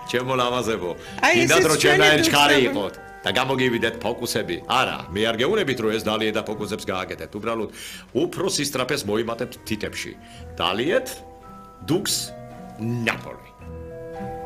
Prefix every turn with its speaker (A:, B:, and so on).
A: ჩემო ლამაზებო.
B: აი,
A: კიდათ
B: ესეც
A: რომ
B: ჩვენი
A: ჩემნაირი ჩქარი
B: დუქნები.
A: იყოთ და გამოგივიდეთ ფოკუსები. არა, მე არ გეუბნებით რომ ეს დალიე და ფოკუსებს გააკეთეთ. უბრალოდ უფრო სისტრაფეს მოიმატებთ თითებში. დალიეთ დუქს ნაპოლი.